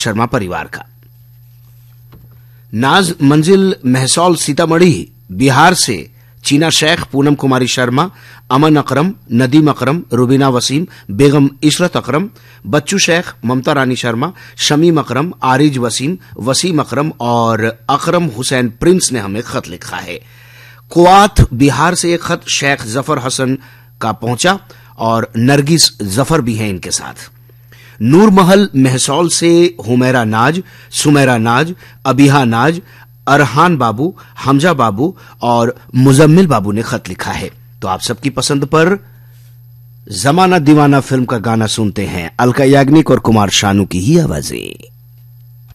शर्मा परिवार का। नाज मंजिल महसौल सीतामढ़ी बिहार से चीना शेख, पूनम कुमारी शर्मा, अमन अकरम, नदीम अकरम, रुबीना वसीम, बेगम इशरत अकरम, बच्चू शेख, ममता रानी शर्मा, शमीम अकरम, आरिज वसीम, वसीम अकरम और अकरम हुसैन प्रिंस ने हमें खत लिखा है। कुआत बिहार से एक खत शेख जफर हसन का पहुंचा और नरगिस जफर भी हैं इनके साथ। नूरमहल महसौल से हुमैरा नाज, सुमेरा नाज, अबिहा नाज, अरहान बाबू, हमजा बाबू और मुजम्मिल बाबू ने खत लिखा है। तो आप सबकी पसंद पर जमाना दीवाना फिल्म का गाना सुनते हैं, अलका याग्निक और कुमार शानू की ही आवाजें।